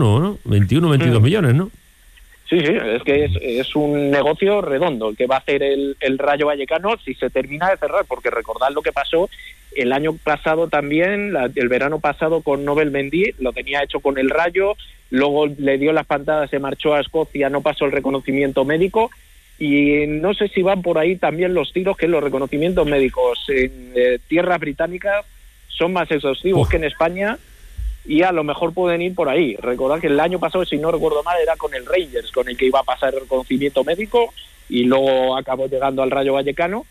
¿no? 21, 22 millones, ¿no? Sí, es que es un negocio redondo el que va a hacer el Rayo Vallecano si se termina de cerrar, porque recordad lo que pasó el año pasado también, el verano pasado con Nobel Mendy, lo tenía hecho con el Rayo, luego le dio las pantadas, se marchó a Escocia, no pasó el reconocimiento médico, y no sé si van por ahí también los tiros, que los reconocimientos médicos en tierras británicas son más exhaustivos que en España, y a lo mejor pueden ir por ahí. Recordad que el año pasado, si no recuerdo mal, era con el Rangers, con el que iba a pasar el reconocimiento médico, y luego acabó llegando al Rayo Vallecano.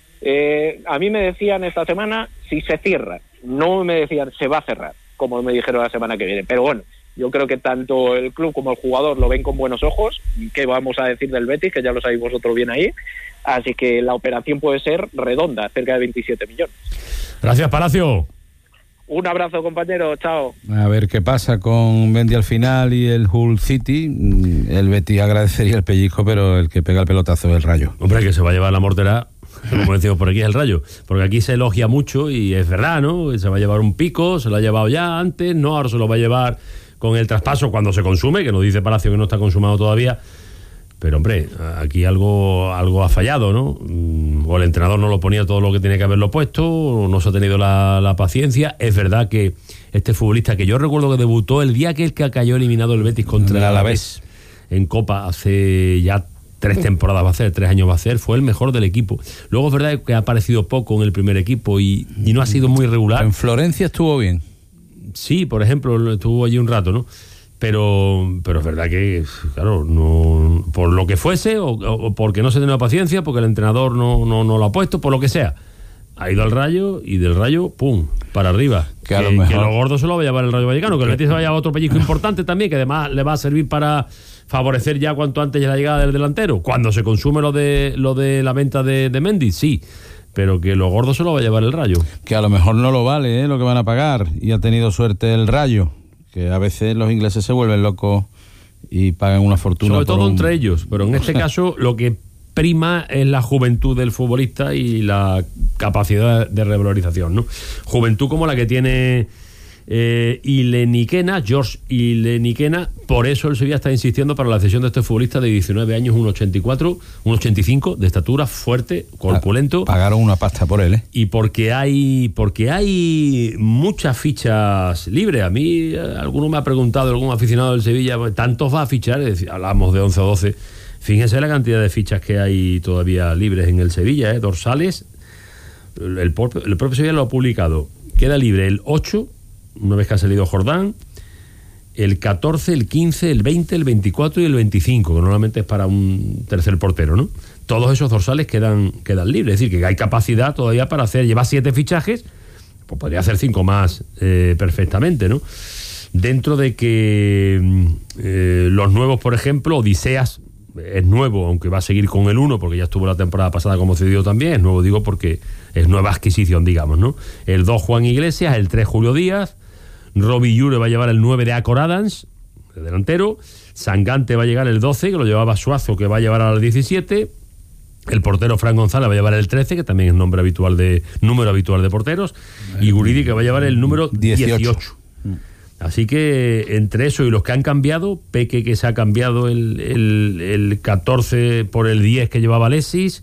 A mí me decían esta semana si se cierra, no me decían se va a cerrar, como me dijeron la semana que viene, pero bueno, yo creo que tanto el club como el jugador lo ven con buenos ojos. ¿Qué vamos a decir del Betis? Que ya lo sabéis vosotros bien ahí. Así que la operación puede ser redonda, cerca de 27 millones. Gracias, Palacio. Un abrazo, compañero, chao. A ver qué pasa con Mendy al final y el Hull City. El Betis agradecería el pellizco, pero el que pega el pelotazo es el Rayo. Hombre, que se va a llevar la mortera, como decimos por aquí, es el Rayo, porque aquí se elogia mucho y es verdad, ¿no? Se va a llevar un pico, se lo ha llevado ya antes, no, ahora se lo va a llevar con el traspaso cuando se consume, que nos dice Palacio que no está consumado todavía. Pero hombre, aquí algo ha fallado, ¿no? O el entrenador no lo ponía todo lo que tenía que haberlo puesto, o no se ha tenido la paciencia. Es verdad que este futbolista, que yo recuerdo que debutó el día que cayó eliminado el Betis contra el Alavés en Copa, hace ya 3 temporadas va a ser, 3 años va a ser, fue el mejor del equipo. Luego es verdad que ha aparecido poco en el primer equipo y no ha sido muy regular. En Florencia estuvo bien. Sí, por ejemplo, estuvo allí un rato, ¿no? Pero es verdad que, claro, no, por lo que fuese, o porque no se tenía paciencia, porque el entrenador no lo ha puesto, por lo que sea, ha ido al Rayo y del Rayo, ¡pum!, para arriba. Que a lo mejor... que lo gordo se lo va a llevar el Rayo Vallecano, que el Betis se va a llevar otro pellizco importante también, que además le va a servir para favorecer ya cuanto antes la llegada del delantero. Cuando se consume lo de la venta de Mendy, sí, pero que lo gordo se lo va a llevar el Rayo. Que a lo mejor no lo vale, lo que van a pagar, y ha tenido suerte el Rayo, que a veces los ingleses se vuelven locos y pagan una fortuna. Sobre todo entre ellos, pero en este caso lo que prima es la juventud del futbolista y la capacidad de revalorización, ¿no? Juventud como la que tiene George Ileniquena. Por eso el Sevilla está insistiendo para la cesión de este futbolista de 19 años, 1,85 de estatura, fuerte, corpulento. Pagaron una pasta por él, Y porque hay muchas fichas libres. A mí, alguno me ha preguntado, algún aficionado del Sevilla, ¿tantos va a fichar? Es decir, hablamos de 11 o 12. Fíjense la cantidad de fichas que hay todavía libres en el Sevilla, dorsales. El propio Sevilla lo ha publicado. Queda libre el 8, una vez que ha salido Jordán, el 14, el 15, el 20, el 24 y el 25, que normalmente es para un tercer portero, ¿no? Todos esos dorsales quedan libres, es decir, que hay capacidad todavía para lleva 7 fichajes, pues podría hacer 5 más perfectamente, ¿no? Dentro de que los nuevos, por ejemplo, Odiseas es nuevo, aunque va a seguir con el 1 porque ya estuvo la temporada pasada como cedido también, es nuevo, digo, porque es nueva adquisición, digamos, ¿no? El 2 Juan Iglesias, el 3 Julio Díaz, Robbie Llure va a llevar el 9 de Acor Adams, el delantero, Sangante va a llegar el 12, que lo llevaba Suazo, que va a llevar al 17, el portero Fran González va a llevar el 13, que también es número habitual de porteros, y Guridi, que va a llevar el número 18. Así que entre eso y los que han cambiado, Peque, que se ha cambiado el 14 por el 10 que llevaba Alexis,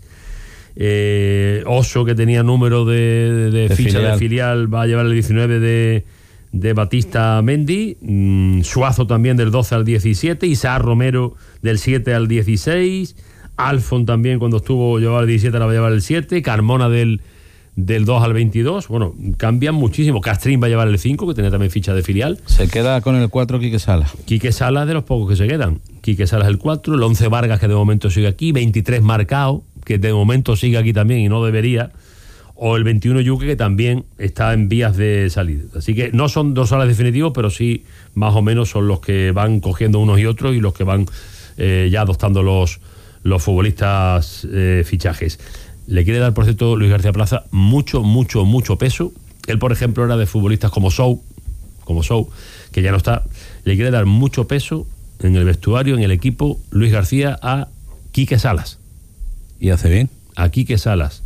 Oso, que tenía número de ficha de filial, va a llevar el 19 de Batista Mendy, Suazo también del 12 al 17, Isaac Romero del 7 al 16, Alfon también cuando llevaba el 17 la va a llevar el 7, Carmona del 2 al 22, bueno, cambian muchísimo. Castrín va a llevar el 5, que tenía también ficha de filial. Se queda con el 4 Quique Salas. Quique Salas de los pocos que se quedan. Quique Salas el 4, el 11 Vargas, que de momento sigue aquí, 23 Marcao, que de momento sigue aquí también y no debería, o el 21 Yuque, que también está en vías de salir. Así que no son dorsales definitivos, pero sí más o menos son los que van cogiendo unos y otros y los que van ya adoptando los futbolistas fichajes. Le quiere dar, por cierto, Luis García Plaza mucho peso. Él, por ejemplo, era de futbolistas como Sou, que ya no está. Le quiere dar mucho peso en el vestuario, en el equipo, Luis García, a Quique Salas. ¿Y hace bien? A Quique Salas,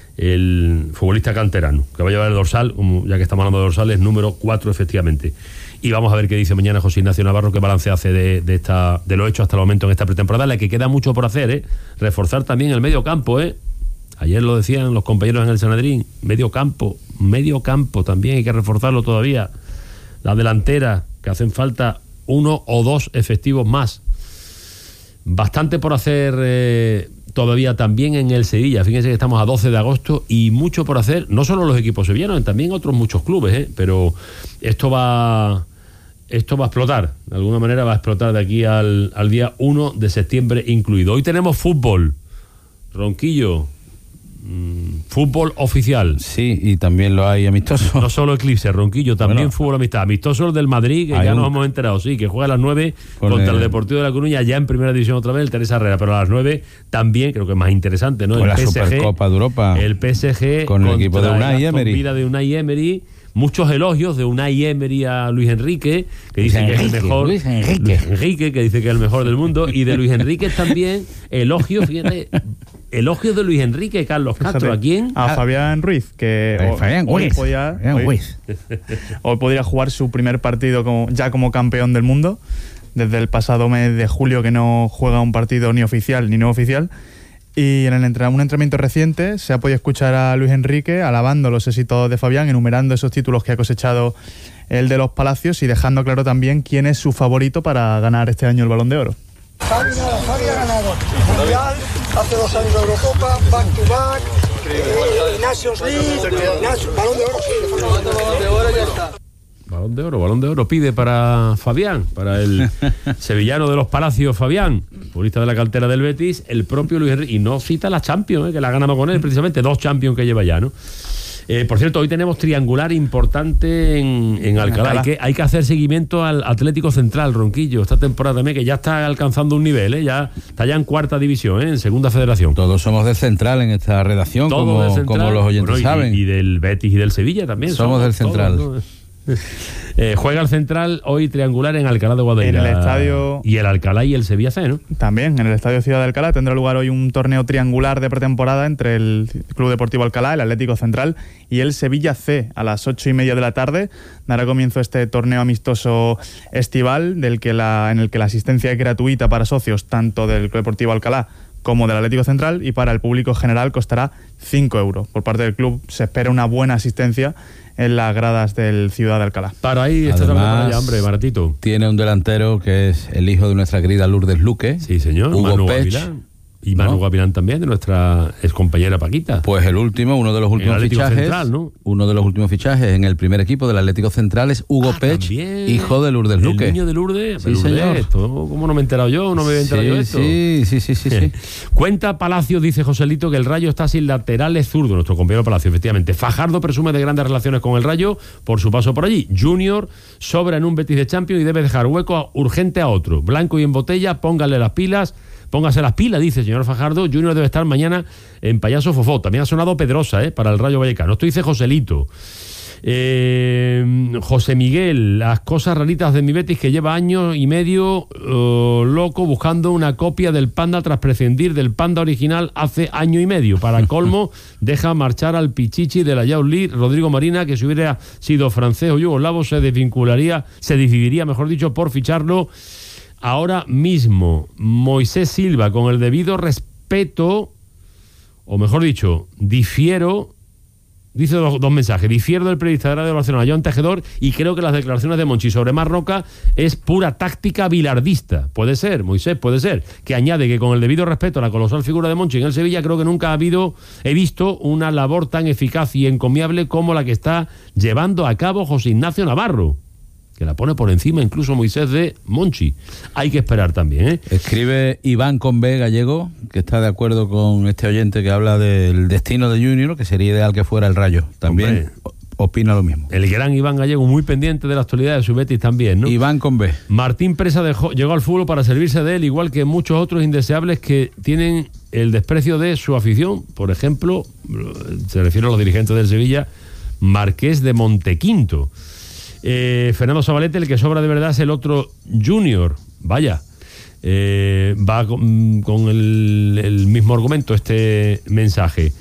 el futbolista canterano, que va a llevar el dorsal, ya que estamos hablando de dorsales, número 4, efectivamente. y vamos a ver qué dice mañana José Ignacio Navarro, qué balance hace de lo hecho hasta el momento en esta pretemporada, en la que queda mucho por hacer, reforzar también el medio campo, ayer lo decían los compañeros en el Sanedrín, medio campo también hay que reforzarlo todavía, la delantera, que hacen falta 1 o 2 efectivos más, bastante por hacer todavía también en el Sevilla. Fíjense que estamos a 12 de agosto y mucho por hacer, no solo los equipos sevillanos, también otros muchos clubes, pero esto va a explotar, de alguna manera va a explotar de aquí al día 1 de septiembre incluido. Hoy tenemos fútbol, Ronquillo, fútbol oficial. Sí, y también lo hay amistoso. No solo Eclipse, Ronquillo, también fútbol amistoso el del Madrid, que ya nos hemos enterado, sí, que juega a las 9 contra el Deportivo de La Coruña, ya en primera división otra vez, el Teresa Herrera, pero a las 9 también, creo que es más interesante, ¿no? Con el la PSG, Supercopa de Europa. El PSG con el equipo de Unai Emery. De Unai Emery. Muchos elogios de Unai Emery a Luis Enrique, que dice que es el mejor. Luis Enrique, que dice que es el mejor del mundo, y de Luis Enrique también elogios, fíjate, elogios de Luis Enrique, Carlos Castro. ¿A quién? A Fabián Ruiz, que hoy podría jugar su primer partido como campeón del mundo, desde el pasado mes de julio que no juega un partido ni oficial ni no oficial. Y en un entrenamiento reciente se ha podido escuchar a Luis Enrique alabando los éxitos de Fabián, enumerando esos títulos que ha cosechado el de los Palacios y dejando claro también quién es su favorito para ganar este año el Balón de Oro. Fabi ha ganado Mundial, hace 2 años de Eurocopa, back to back, Nations League, Balón de Oro, Balón de Oro pide para Fabián, para el sevillano de los Palacios, Fabián, futbolista de la cantera del Betis, el propio Luis Enrique, y no cita la Champions, que la ha ganado con él, precisamente 2 Champions que lleva ya, ¿no? Por cierto, hoy tenemos triangular importante en Alcalá. Hay que hacer seguimiento al Atlético Central, Ronquillo, esta temporada también, que ya está alcanzando un nivel, ya está ya en 4ª división, en segunda federación. Todos somos del Central en esta redacción, como los oyentes saben. Y del Betis y del Sevilla también. Somos del Central. Todos, ¿no? Juega el Central hoy triangular en Alcalá de Guadaira. En el estadio. Y el Alcalá y el Sevilla C, ¿no? También, en el estadio Ciudad de Alcalá tendrá lugar hoy un torneo triangular de pretemporada entre el Club Deportivo Alcalá, el Atlético Central y el Sevilla C. A las 8:30 de la tarde dará comienzo este torneo amistoso estival en el que la asistencia es gratuita para socios tanto del Club Deportivo Alcalá como del Atlético Central, y para el público general costará 5 euros. Por parte del club se espera una buena asistencia en las gradas del Ciudad de Alcalá. Para ahí está para allá, hombre, baratito. Tiene un delantero que es el hijo de nuestra querida Lourdes Luque. Sí, señor. Hugo Pech. Y Manu Gavilán también, de nuestra excompañera Paquita. Pues uno de los últimos fichajes, Central, ¿no? Uno de los últimos fichajes en el primer equipo del Atlético Central es Hugo Pech, hijo de Lourdes Luque. El niño de Lourdes. Sí, señor. Esto, ¿cómo no me he enterado yo? ¿No me había enterado yo de esto? Sí. Cuenta Palacios, dice Joselito, que el Rayo está sin laterales zurdo, nuestro compañero Palacio, efectivamente. Fajardo presume de grandes relaciones con el Rayo por su paso por allí. Junior sobra en un Betis de Champions y debe dejar hueco urgente a otro. Blanco y en botella, póngase las pilas, dice el señor Fajardo. Junior debe estar mañana en Payaso Fofó. También ha sonado Pedrosa, para el Rayo Vallecano. Esto dice Joselito. José Miguel, las cosas raritas de mi Betis, que lleva año y medio loco buscando una copia del Panda tras prescindir del Panda original hace año y medio. Para colmo, deja marchar al Pichichi de la Yauli, Rodrigo Marina, que si hubiera sido francés o yugoslavo se decidiría, mejor dicho, por ficharlo ahora mismo. Moisés Silva, con el debido respeto, o mejor dicho, difiero, dice dos mensajes, difiero del periodista de Radio Barcelona, Joan Tejedor, y creo que las declaraciones de Monchi sobre Marroca es pura táctica bilardista. Puede ser, Moisés, puede ser, que añade que con el debido respeto a la colosal figura de Monchi en el Sevilla, creo que nunca he visto una labor tan eficaz y encomiable como la que está llevando a cabo José Ignacio Navarro, que la pone por encima incluso Moisés de Monchi. Hay que esperar también, Escribe Iván con B, gallego, que está de acuerdo con este oyente que habla del destino de Junior, que sería ideal que fuera el Rayo. También opina lo mismo. El gran Iván Gallego, muy pendiente de la actualidad de su Betis también, ¿no? Iván con B. Martín Presa llegó al fútbol para servirse de él, igual que muchos otros indeseables que tienen el desprecio de su afición. Por ejemplo, se refiere a los dirigentes del Sevilla, Marqués de Montequinto. Fernando Zabalete, el que sobra de verdad es el otro Junior. Vaya, va con el mismo argumento este mensaje.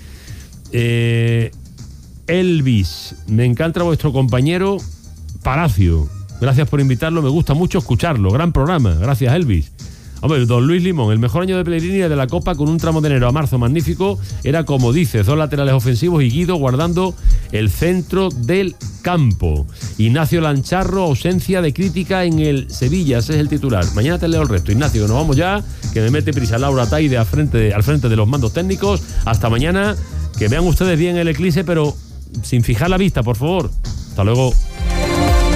Elvis, me encanta vuestro compañero Palacio. Gracias por invitarlo, me gusta mucho escucharlo. Gran programa, gracias Elvis. Hombre, don Luis Limón, el mejor año de Pellegrini de la Copa con un tramo de enero a marzo magnífico. Era como dices, 2 laterales ofensivos y Guido guardando el centro del campo. Ignacio Lancharro, ausencia de crítica en el Sevilla, ese es el titular. Mañana te leo el resto. Ignacio, que nos vamos ya, que me mete prisa Laura Taide al frente de los mandos técnicos. Hasta mañana, que vean ustedes bien el eclipse, pero sin fijar la vista, por favor. Hasta luego.